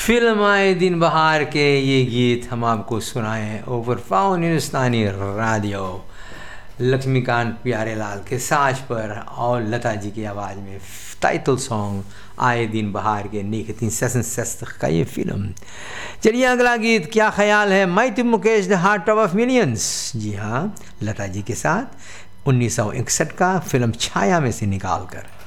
Film आए दिन बहार के ये गीत हम आपको सुनाए हैं ओवर फाउन हिंदुस्तानी रेडियो, लक्ष्मीकांत प्यारेलाल के साज पर और लता जी की आवाज़ में टाइटल सॉन्ग आए दिन बहार के 1966 का ये फिल्म। चलिए अगला गीत, क्या ख्याल है, mighty Mukesh the heart of millions. जी हाँ, लता जी के साथ 1961 का फिल्म छाया में से निकाल कर।